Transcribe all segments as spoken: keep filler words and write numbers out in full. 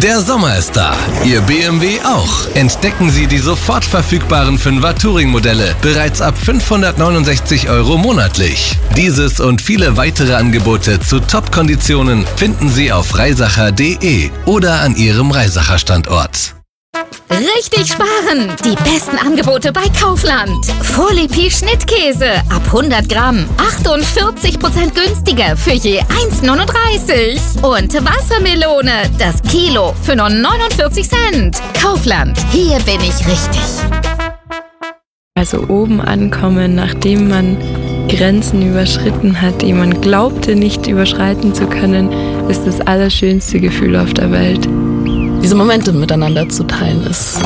Der Sommer ist da, Ihr B M W auch. Entdecken Sie die sofort verfügbaren fünfer Touring-Modelle, bereits ab fünfhundertneunundsechzig Euro monatlich. Dieses und viele weitere Angebote zu Top-Konditionen finden Sie auf reisacher punkt de oder an Ihrem Reisacher-Standort. Richtig sparen! Die besten Angebote bei Kaufland. Folipi Schnittkäse ab hundert Gramm. achtundvierzig Prozent günstiger für je eins neununddreißig. Und Wassermelone, das Kilo für nur neunundvierzig Cent. Kaufland, hier bin ich richtig. Also oben ankommen, nachdem man Grenzen überschritten hat, die man glaubte nicht überschreiten zu können, ist das allerschönste Gefühl auf der Welt. Diese Momente miteinander zu teilen, ist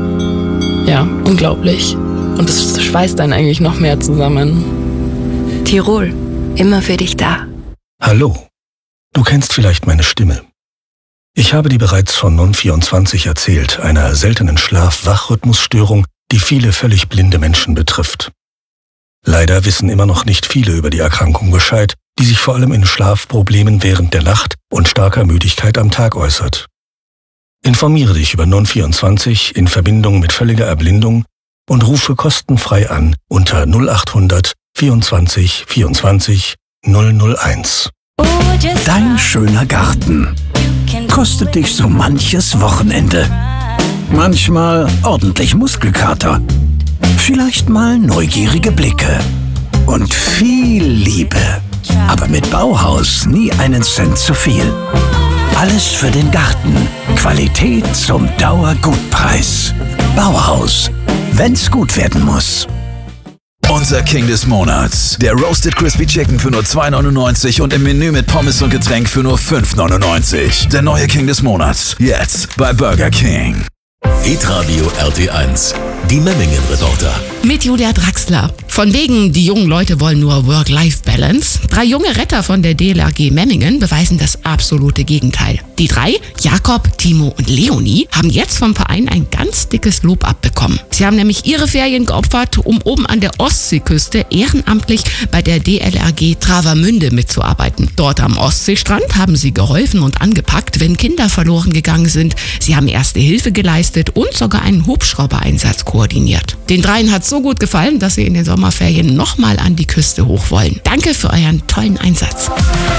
ja unglaublich. Und es schweißt einen eigentlich noch mehr zusammen. Tirol, immer für dich da. Hallo, du kennst vielleicht meine Stimme. Ich habe dir bereits von Non vierundzwanzig erzählt, einer seltenen Schlaf-Wach-Rhythmusstörung, die viele völlig blinde Menschen betrifft. Leider wissen immer noch nicht viele über die Erkrankung Bescheid, die sich vor allem in Schlafproblemen während der Nacht und starker Müdigkeit am Tag äußert. Informiere dich über Non vierundzwanzig in Verbindung mit völliger Erblindung und rufe kostenfrei an unter null achthundert vierundzwanzig vierundzwanzig null null eins. Dein schöner Garten kostet dich so manches Wochenende. Manchmal ordentlich Muskelkater. Vielleicht mal neugierige Blicke. Und viel Liebe. Aber mit Bauhaus nie einen Cent zu viel. Alles für den Garten. Qualität zum Dauergutpreis. Bauhaus. Wenn's gut werden muss. Unser King des Monats. Der Roasted Crispy Chicken für nur zwei neunundneunzig und im Menü mit Pommes und Getränk für nur fünf neunundneunzig. Der neue King des Monats. Jetzt bei Burger King. Hitradio R T eins. Die Memmingen-Reporter. Mit Julia Draxler. Von wegen, die jungen Leute wollen nur Work-Life-Balance. Drei junge Retter von der D L R G Memmingen beweisen das absolute Gegenteil. Die drei, Jakob, Timo und Leonie, haben jetzt vom Verein ein ganz dickes Lob abbekommen. Sie haben nämlich ihre Ferien geopfert, um oben an der Ostseeküste ehrenamtlich bei der D L R G Travemünde mitzuarbeiten. Dort am Ostseestrand haben sie geholfen und angepackt, wenn Kinder verloren gegangen sind. Sie haben erste Hilfe geleistet und sogar einen Hubschrauber-Einsatz koordiniert. Den dreien hat so gut gefallen, dass sie in den Sommerferien nochmal an die Küste hoch wollen. Danke für euren tollen Einsatz.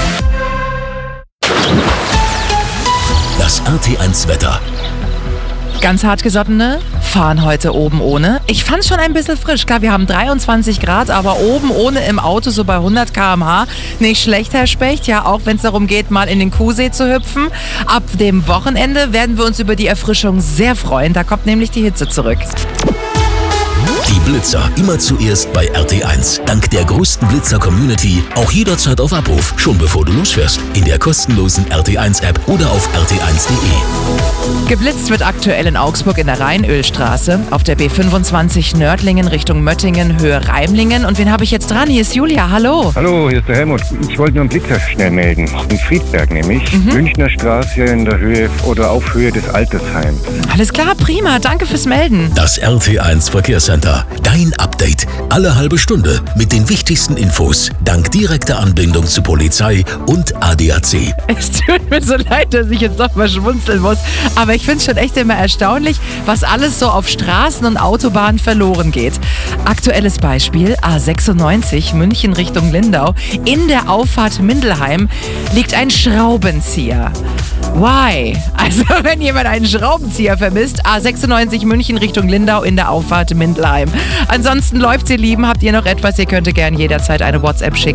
Das R T eins Wetter. Ganz hartgesottene fahren heute oben ohne. Ich fand's schon ein bisschen frisch. Klar, wir haben dreiundzwanzig Grad, aber oben ohne im Auto so bei hundert Kilometer pro Stunde. Nicht schlecht, Herr Specht. Ja, auch wenn es darum geht, mal in den Kuhsee zu hüpfen. Ab dem Wochenende werden wir uns über die Erfrischung sehr freuen. Da kommt nämlich die Hitze zurück. Die Blitzer immer zuerst bei R T eins. Dank der größten Blitzer-Community auch jederzeit auf Abruf, schon bevor du losfährst. In der kostenlosen R T eins App oder auf r t eins punkt de. Geblitzt wird aktuell in Augsburg in der Rheinölstraße, auf der B fünfundzwanzig Nördlingen Richtung Möttingen, Höhe Reimlingen. Und wen habe ich jetzt dran? Hier ist Julia, hallo. Hallo, hier ist der Helmut. Ich wollte nur einen Blitzer schnell melden. In Friedberg nämlich. Mhm. Münchner Straße in der Höhe oder auf Höhe des Altersheims. Alles klar, prima. Danke fürs Melden. Das R T eins Verkehrscenter. Dein Update. Alle halbe Stunde mit den wichtigsten Infos. Dank direkter Anbindung zu Polizei und A D A C. Es tut mir so leid, dass ich jetzt noch mal schmunzeln muss. Aber ich finde es schon echt immer erstaunlich, was alles so auf Straßen und Autobahnen verloren geht. Aktuelles Beispiel, A sechsundneunzig München Richtung Lindau. In der Auffahrt Mindelheim liegt ein Schraubenzieher. Why? Also wenn jemand einen Schraubenzieher vermisst, A sechsundneunzig München Richtung Lindau in der Auffahrt Mindelheim. Ansonsten läuft's, ihr Lieben. Habt ihr noch etwas? Ihr könnt gerne jederzeit eine WhatsApp schicken.